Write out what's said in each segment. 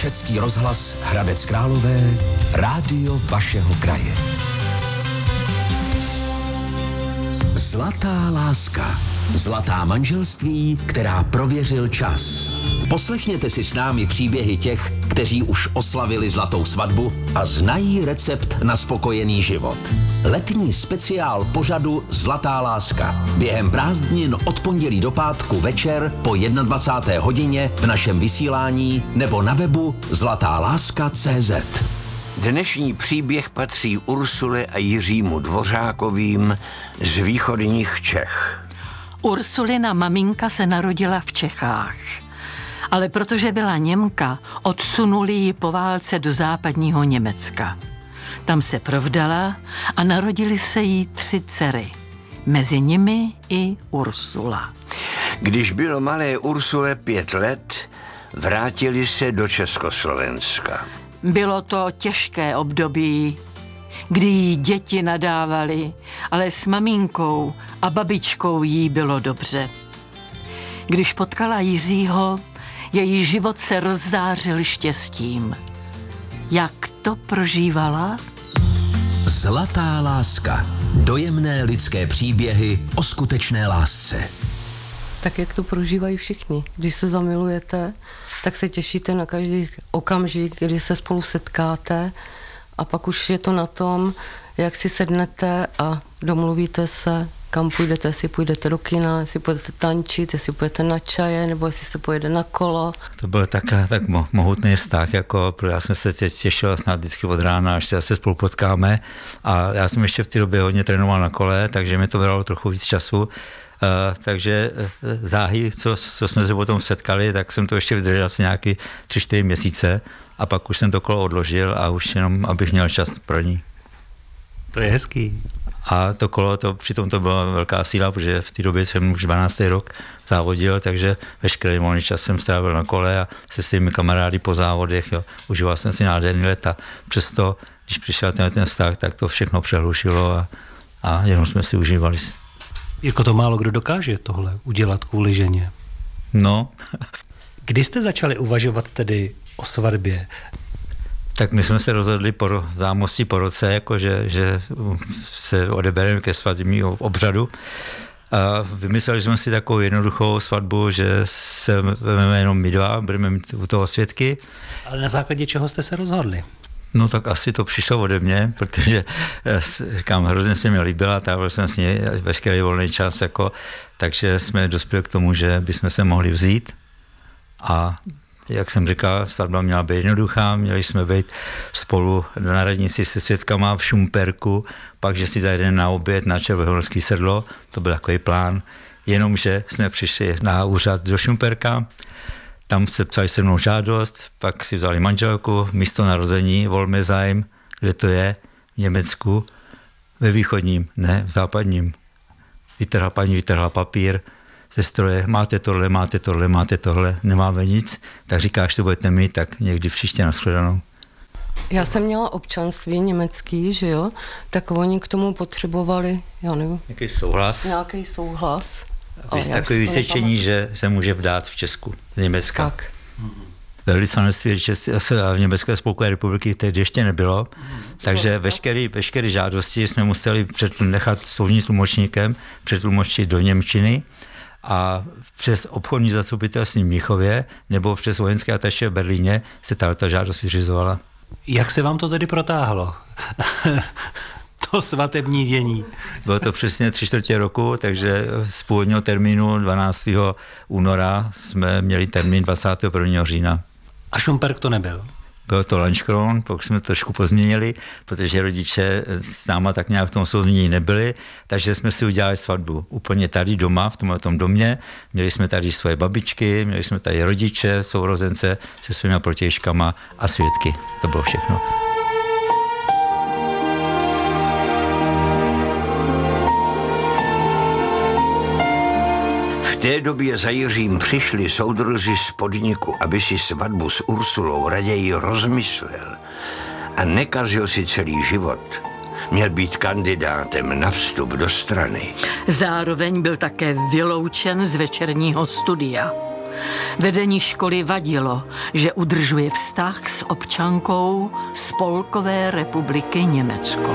Český rozhlas Hradec Králové, rádio vašeho kraje. Zlatá láska. Zlatá manželství, která prověřil čas. Poslechněte si s námi příběhy těch, kteří už oslavili zlatou svatbu a znají recept na spokojený život. Letní speciál pořadu Zlatá láska. Během prázdnin od pondělí do pátku večer po 21. hodině v našem vysílání nebo na webu zlatáláska.cz. Dnešní příběh patří Ursule a Jiřímu Dvořákovým z východních Čech. Ursulina maminka se narodila v Čechách, ale protože byla Němka, odsunuli ji po válce do západního Německa. Tam se provdala a narodily se jí 3 dcery. Mezi nimi i Ursula. Když bylo malé Ursule 5 let, vrátili se do Československa. Bylo to těžké období, kdy jí děti nadávali, ale s maminkou a babičkou jí bylo dobře. Když potkala Jiřího, její život se rozzářil štěstím. Jak to prožívala? Zlatá láska. Dojemné lidské příběhy o skutečné lásce. Tak jak to prožívají všichni. Když se zamilujete, tak se těšíte na každý okamžik, kdy se spolu setkáte a pak už je to na tom, jak si sednete a domluvíte se, kam půjdete, jestli půjdete do kina, jestli půjdete tančit, jestli půjdete na čaje, nebo jestli se pojede na kolo. To byl tak mohutný vztah, jako já jsem se těšil snad vždycky od rána, až se spolu potkáme a já jsem ještě v té době hodně trénoval na kole, takže mi to bralo trochu víc času. Takže záhy, co jsme se potom setkali, tak jsem to ještě vydržel asi nějaký 3-4 měsíce a pak už jsem to kolo odložil a už jenom, abych měl čas pro ní. To je hezký. A to kolo, přitom to byla velká síla, protože v té době jsem už 12. rok závodil, takže veškerý volný čas jsem strávil na kole a se svými kamarády po závodech. Jo. Užíval jsem si nádherný let a přesto, když přišel ten vztah, tak to všechno přehlušilo a jenom jsme si užívali. Jako to málo kdo dokáže tohle udělat kvůli ženě. No. Kdy jste začali uvažovat tedy o svatbě? Tak my jsme se rozhodli po zámostí po roce, jako že se odebereme ke svatebnímu obřadu. A vymysleli jsme si takovou jednoduchou svatbu, že se vezmeme jenom my dva, budeme mít u toho svědky. Ale na základě čeho jste se rozhodli? No tak asi to přišlo ode mě, protože říkám, hrozně se mi líbila, trávil jsem s ní veškerý volný čas, jako, takže jsme dospěli k tomu, že bychom se mohli vzít a jak jsem říkal, svatba měla být jednoduchá, měli jsme být spolu na radnici se svědkama v Šumperku, pak, že si zajedeme na oběd na Červohorský sedlo, to byl takový plán, jenomže jsme přišli na úřad do Šumperka, tam se psali se mnou žádost, pak si vzali manželku, místo narození, Volmezheim, kde to je, v Německu, ve východním, ne, v západním. Paní vytrhla papír ze stroje, máte tohle, nemáme nic, tak říká, až to budete mít, tak někdy příště nashledanou. Já jsem měla občanství německý, že jo, tak oni k tomu potřebovali, já nevím. Nějaký souhlas. Takové to vysvědčení, že se může vdát v Česku, z Německa. Tak. Velvyslanectví v Německé spolkové republiky tehdy ještě nebylo, takže veškeré žádosti jsme museli nechat soudním tlumočníkem přetlumočit do němčiny a přes obchodní zastupitelství v Mnichově nebo přes vojenské ataše v Berlíně se ta žádost vyřizovala. Jak se vám to tedy protáhlo? To svatební dění. Bylo to přesně 3/4 roku, takže z původního termínu 12. února jsme měli termín 21. října. A Šumperk to nebyl? Bylo to Lanškron, pak jsme to trošku pozměnili, protože rodiče s náma tak nějak v tom souznění nebyli, takže jsme si udělali svatbu úplně tady doma, v tomhletom domě. Měli jsme tady svoje babičky, měli jsme tady rodiče, sourozence se svými protějškama a svědky. To bylo všechno. V té době za Jiřím přišli soudruzi z podniku, aby si svatbu s Ursulou raději rozmyslel a nekazil si celý život. Měl být kandidátem na vstup do strany. Zároveň byl také vyloučen z večerního studia. Vedení školy vadilo, že udržuje vztah s občankou Spolkové republiky Německo.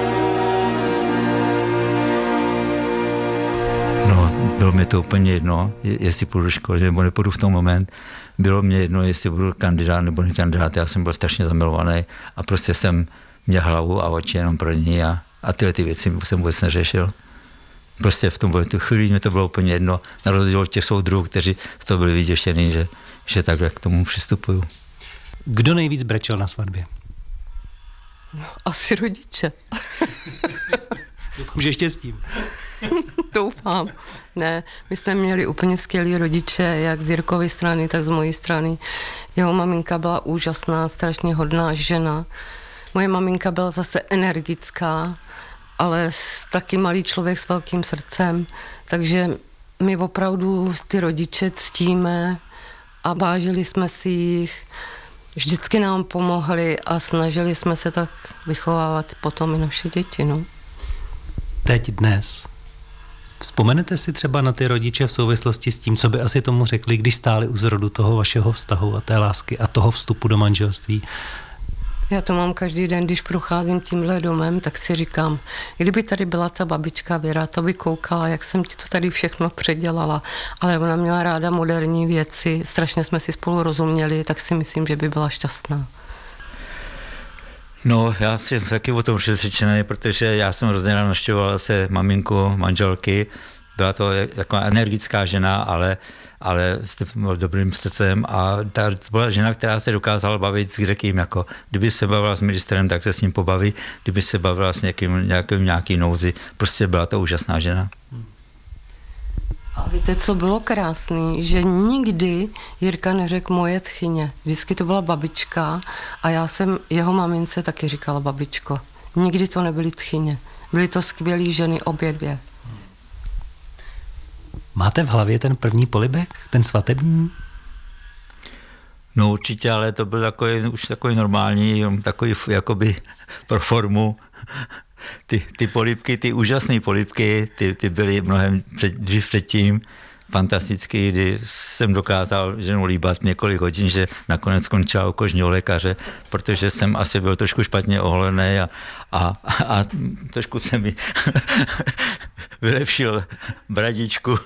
No, bylo mi to úplně jedno, jestli půjdu do školy nebo nepůjdu v tom moment. Bylo mě jedno, jestli budu kandidát nebo nekandidát. Já jsem byl strašně zamilovaný a prostě jsem měl hlavu a oči jenom pro ní a tyhle ty věci jsem vůbec neřešil. Prostě v tom chvíli mi to bylo úplně jedno, na rozdíl od těch soudruhů, kteří z toho byli vyděšení, že takhle k tomu přistupuju. Kdo nejvíc brečel na svatbě? No, asi rodiče. Doufám, že štěstím. Doufám. Ne, my jsme měli úplně skvělý rodiče, jak z Jirkovy strany, tak z mojí strany. Jeho maminka byla úžasná, strašně hodná žena. Moje maminka byla zase energická, ale taky malý člověk s velkým srdcem, takže my opravdu ty rodiče ctíme a vážili jsme si jich, vždycky nám pomohli a snažili jsme se tak vychovávat potom i naše děti. No. Teď dnes. Vzpomenete si třeba na ty rodiče v souvislosti s tím, co by asi tomu řekli, když stáli u zrodu toho vašeho vztahu a té lásky a toho vstupu do manželství? Já to mám každý den, když procházím tímhle domem, tak si říkám, kdyby tady byla ta babička Věra, to by koukala, jak jsem ti to tady všechno předělala, ale ona měla ráda moderní věci, strašně jsme si spolu rozuměli, tak si myslím, že by byla šťastná. No, já jsem taky o tom přesvědčený, protože já jsem hrozně rád navštěvoval se maminku, manželky, byla to taková energická žena, ale s dobrým srdcem a ta byla žena, která se dokázala bavit s kdekým, jako kdyby se bavila s ministrem, tak se s ním pobaví, kdyby se bavila s nějaký nouzi, prostě byla to úžasná žena. A víte, co bylo krásný, že nikdy Jirka neřekl moje tchyně. Vždycky to byla babička a já jsem jeho mamince taky říkala babičko. Nikdy to nebyly tchyně. Byly to skvělý ženy, obě dvě. Máte v hlavě ten první polibek, ten svatební? No určitě, ale to byl už takový normální, takový jakoby pro formu. Ty polibky, ty úžasné polibky, ty byly mnohem dřív předtím fantastický, kdy jsem dokázal ženu líbat několik hodin, že nakonec skončila u kožního lékaře, protože jsem asi byl trošku špatně oholený a trošku se mi vylepšil bradičku.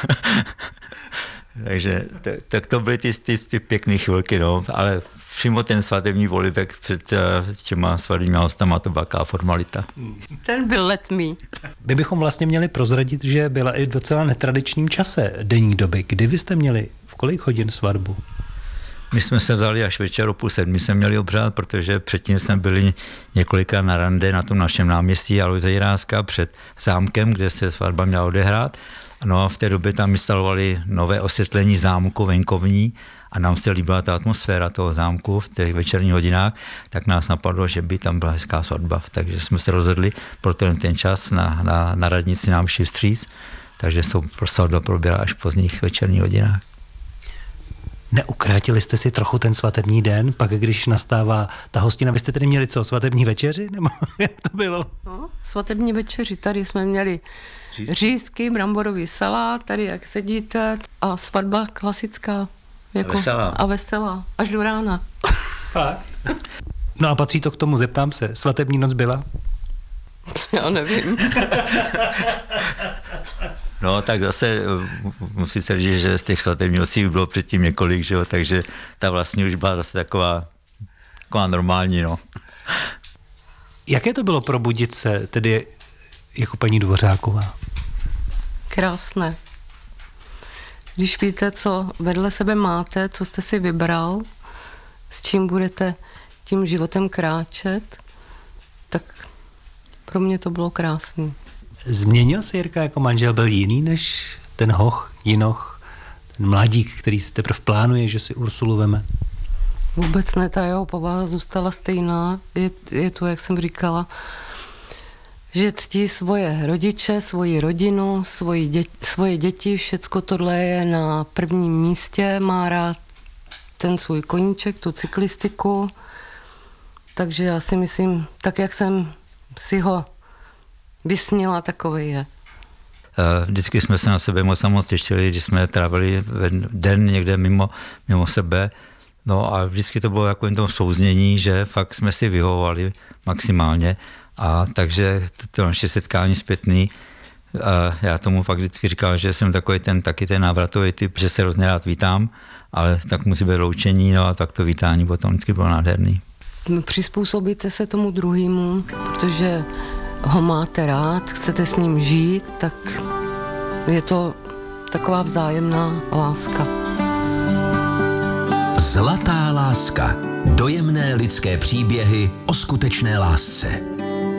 Takže tak to byly ty pěkné chvilky, no, ale přímo ten svatební polibek před těma svatebníma hostama, to byla taková formalita. Ten byl letmý. My bychom vlastně měli prozradit, že byla i v docela netradičním čase denní doby. Kdy vy jste měli, v kolik hodin svatbu? My jsme se vzali až večer o 6:30 jsme měli obřád, protože předtím jsme byli několika na rande na tom našem náměstí Aloise Jiráska před zámkem, kde se svatba měla odehrát. No a v té době tam instalovali nové osvětlení zámku venkovní a nám se líbila ta atmosféra toho zámku v těch večerních hodinách, tak nás napadlo, že by tam byla hezká svatba. Takže jsme se rozhodli pro ten čas na radnici nám šli vstříc, takže svatba proběhla až v pozdních večerních hodinách. Neukrátili jste si trochu ten svatební den, pak když nastává ta hostina, vy jste tedy měli co, svatební večeři, nebo jak to bylo? No, svatební večeři, tady jsme měli řízky, bramborový salát, tady jak sedíte a svatba klasická. Jako, a veselá, až do rána. No a patří to k tomu, zeptám se, svatební noc byla? Já nevím. No tak zase musí se říct, že z těch svatebních nocí bylo předtím několik, že jo, takže ta vlastně už byla zase taková normální, no. Jaké to bylo probudit se tedy jako paní Dvořáková? Krásné. Když víte, co vedle sebe máte, co jste si vybral, s čím budete tím životem kráčet, tak pro mě to bylo krásný. Změnil se Jirka jako manžel, byl jiný než ten hoch, jinoch, ten mladík, který si teprve plánuje, že si Ursulu veme? Vůbec ne, ta jeho povaha zůstala stejná. Je to, jak jsem říkala, že ctí svoje rodiče, svoji rodinu, svoje děti, všecko tohle je na prvním místě, má rád ten svůj koníček, tu cyklistiku, takže já si myslím, tak jak jsem si ho vysnila, takový je. Vždycky jsme se na sebe moc těšili, když jsme trávili den někde mimo sebe. No a vždycky to bylo jako jen to souznění, že fakt jsme si vyhovovali maximálně. A takže to naše setkání zpětný, já tomu fakt vždycky říkal, že jsem takový taky ten návratový typ, že se hrozně rád vítám, ale tak musí být loučení, no a tak to vítání potom vždycky bylo nádherný. Přizpůsobíte se tomu druhému, protože ho máte rád, chcete s ním žít, tak je to taková vzájemná láska. Zlatá láska. Dojemné lidské příběhy o skutečné lásce.